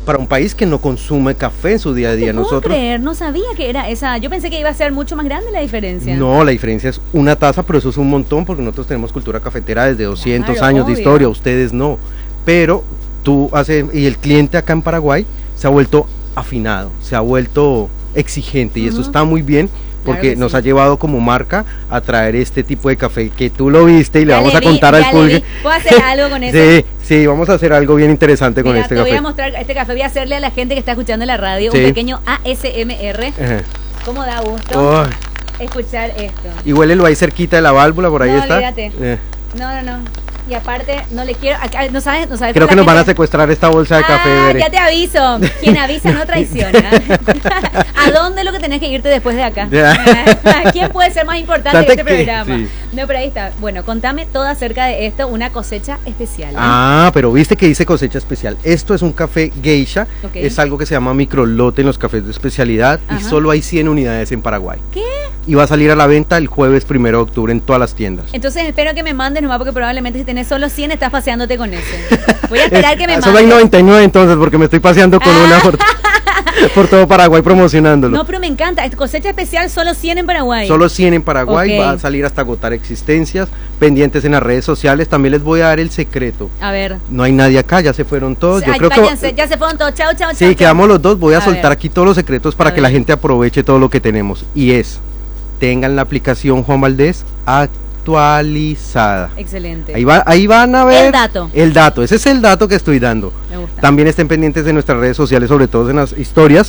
para un país que no consume café en su día a día. No puedo Nosotros, creer, no sabía que era esa. Yo pensé que iba a ser mucho más grande la diferencia. no, la diferencia es una taza, pero eso es un montón porque nosotros tenemos cultura cafetera desde 200 Claro, años de obvio. historia, ustedes no. Pero tú haces, y el cliente acá en Paraguay se ha vuelto afinado, se ha vuelto exigente y eso está muy bien porque Claro que nos sí. ha llevado como marca a traer este tipo de café que tú lo viste y le Ya vamos a vi, contar ya al le pulgue. vi. ¿Puedo hacer algo con eso? Sí, sí, vamos a hacer algo bien interesante con Mira, este te voy café. a mostrar este café. Voy a hacerle a la gente que está escuchando la radio Sí. un pequeño ASMR. Ajá. ¿Cómo da gusto Oh, escuchar esto? y huélelo ahí cerquita de la válvula, por ahí No, está. olvídate. No. Y aparte, no le quiero. Acá, no sabes. Creo que nos van a secuestrar esta bolsa de café. Bere. Ya te aviso. Quien avisa no traiciona. ¿A dónde es lo que tenés que irte después de acá? ¿Quién puede ser más importante en este programa? Sí. No, pero ahí está. Bueno, contame todo acerca de esto, una cosecha especial. Ah, pero viste que dice cosecha especial. Esto es un café geisha, Ok. es algo que se llama microlote en los cafés de especialidad y Ajá. solo hay 100 unidades en Paraguay. ¿Qué? Y va a salir a la venta el jueves 1 de octubre en todas las tiendas. Entonces espero que me mandes nomás porque probablemente si tenés solo 100 estás paseándote con ese. Voy a esperar que me mandes. Solo hay 99 entonces porque me estoy paseando con una por todo Paraguay promocionándolo. No, pero me encanta. Es cosecha especial, solo 100 en Paraguay. Solo 100 en Paraguay, Ok. va a salir hasta agotar existencias, pendientes en las redes sociales. También les voy a dar el secreto. A ver. No hay nadie acá, ya se fueron todos. Yo Ay, creo váyanse, ya se fueron todos. Chao, chao, chao. Sí, chao. quedamos los dos. Voy a A soltar ver. aquí todos los secretos para A que la ver. gente aproveche todo lo que tenemos. Y es, tengan la aplicación Juan Valdés actualizada. Excelente. Ahí van a ver El dato. El dato, ese es el dato que estoy dando. Me gusta. También estén pendientes de nuestras redes sociales, sobre todo en las historias,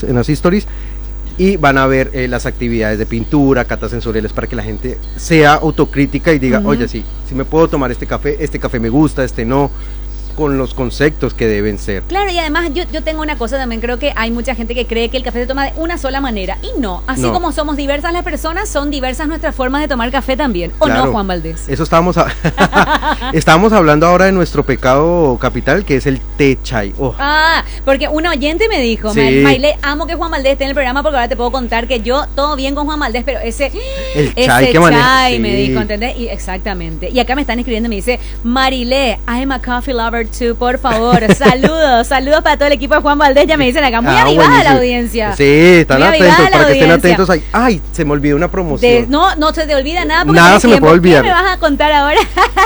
y van a ver las actividades de pintura, catas sensoriales para que la gente sea autocrítica y diga, oye, sí me puedo tomar este café me gusta, este no, con los conceptos que deben ser. Claro, y además yo tengo una cosa también, creo que hay mucha gente que cree que el café se toma de una sola manera, y no, así No. como somos diversas las personas, son diversas nuestras formas de tomar café también, ¿o Claro. no, Juan Valdés? Eso estábamos hablando ahora de nuestro pecado capital, que es el té chai. Oh, Ah, porque un oyente me dijo, Sí. Maile, amo que Juan Valdés esté en el programa porque ahora te puedo contar que yo, todo bien con Juan Valdés, pero ese chai que maneja, chai, me sí. dijo, ¿entendés? Y exactamente. Y acá me están escribiendo y me dice, Marile, I'm a coffee lover too, por favor. Saludos para todo el equipo de Juan Valdés, ya me dicen acá, muy avivada buenísimo. la audiencia. Sí, están Muy avivada atentos, la para que estén audiencia. atentos ahí. Ay, se me olvidó una promoción. No se te olvida nada porque Nada tenés se me tiempo. puede olvidar. ¿Qué me vas a contar ahora?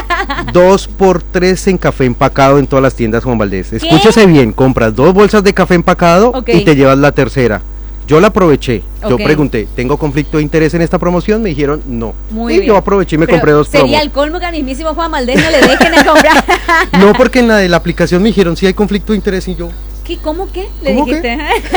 2x3 en café empacado en todas las tiendas Juan Valdés. Escúchese bien, compras 2 bolsas de café empacado Ok. y te llevas la tercera. Yo la aproveché, yo Ok. pregunté, ¿tengo conflicto de interés en esta promoción? Me dijeron no. Muy y bien. yo aproveché y me Pero compré 2 sería promos. el colmo que al mismísimo Juan Valdés no le dejen de comprar. No, porque en la de la aplicación me dijeron si hay conflicto de interés y yo. ¿Qué? ¿Cómo qué? Le ¿Cómo dijiste.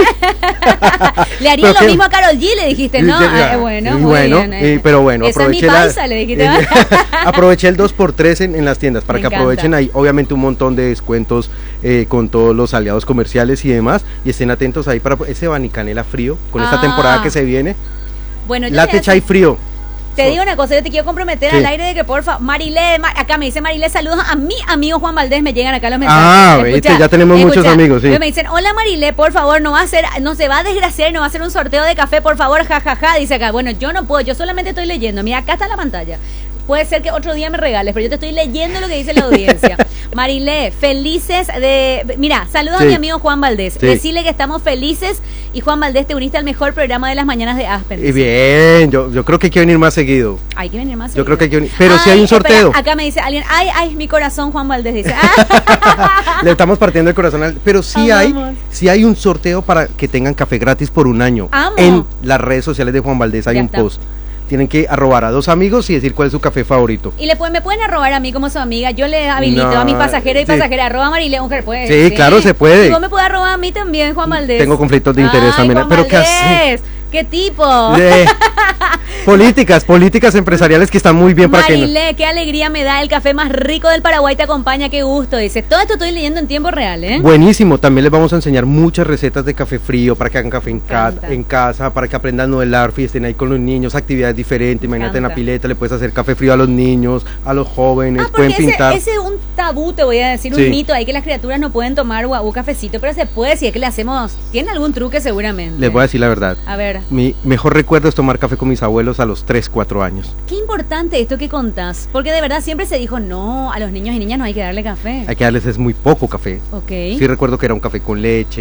Le haría ¿Pero lo qué? mismo a Karol G, le dijiste, ¿no? Bueno, Y muy bueno, bien. pero bueno, Esa es mi aproveché paisa, le dijiste. aproveché el 2x3 en las tiendas para Me que encanta. aprovechen ahí, obviamente un montón de descuentos con todos los aliados comerciales y demás, y estén atentos ahí para ese banicanela frío, con esta Ah. temporada que se viene, Bueno, yo latte chai frío. te digo una cosa, yo te quiero comprometer Sí. al aire de que porfa, acá me dice Marile, saludos a mi amigo Juan Valdés, me llegan acá los mensajes. Ah, viste, ya tenemos muchos amigos, sí. Me dicen, hola Marile, por favor, no se va a desgraciar, no va a hacer un sorteo de café, por favor, jajaja, dice acá. Bueno, yo no puedo, yo solamente estoy leyendo, mira, acá está la pantalla. Puede ser que otro día me regales, pero yo te estoy leyendo lo que dice la audiencia. Marile, felices de... Mira, saludos a Sí. mi amigo Juan Valdés. Sí. Decirle que estamos felices y Juan Valdés, te uniste al mejor programa de las mañanas de Aspen. Y bien, yo creo que hay que venir más seguido. Hay que venir más Yo seguido. creo que hay que venir. Pero si hay un espera, sorteo. acá me dice alguien, ay, mi corazón, Juan Valdés dice. Le estamos partiendo el corazón pero sí Amamos. hay un sorteo para que tengan café gratis por un año. Amo. En las redes sociales de Juan Valdés hay Ya un está. post. Tienen que arrobar a 2 amigos y decir cuál es su café favorito. Y me pueden arrobar a mí como su amiga. Yo le habilito No, a mi pasajero y sí. pasajera. Arroba Marile Unger, pues. Sí, claro, se puede. Y vos me puedes arrobar a mí también, Juan Valdés. Tengo conflictos de interés Ay, también. Juan Pero ¿qué Valdés, hace? ¿qué tipo? Políticas empresariales que están muy bien para que no. Marile, qué alegría me da. El café más rico del Paraguay te acompaña. Qué gusto. Dice, todo esto estoy leyendo en tiempo real, ¿eh? Buenísimo, también les vamos a enseñar muchas recetas de café frío para que hagan café encanta. en casa, para que aprendan a modelar, estén ahí con los niños, actividades diferentes, imagínate en la encanta. pileta, le puedes hacer café frío a los niños, a los jóvenes, Porque pueden pintar. ese es un tabú, te voy a decir, Sí. un mito ahí que las criaturas no pueden tomar guau cafecito, pero se puede si es que le hacemos, tiene algún truque seguramente. Les voy a decir la verdad, A ver, mi mejor recuerdo es tomar café con mis abuelos a los 3, 4 años. qué importante esto que contás, porque de verdad siempre se dijo, no, a los niños y niñas no hay que darle café. Hay que darles es muy poco café. Ok. Sí recuerdo que era un café con leche,